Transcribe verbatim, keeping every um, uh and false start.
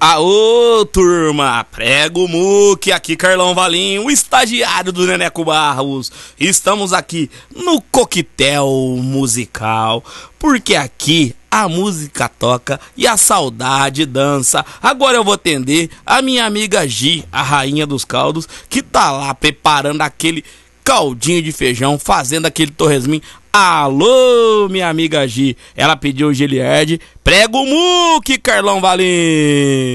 Aô, turma, prega o muque, aqui Carlão Valim, o estagiário do Neneco Barros. Estamos aqui no Coquetel Musical, porque aqui a música toca e a saudade dança. Agora eu vou atender a minha amiga Gi, a rainha dos caldos, que tá lá preparando aquele caldinho de feijão, fazendo aquele torresminho. Alô, minha amiga Gi, ela pediu o Giliard, prega o muque, Carlão Valim.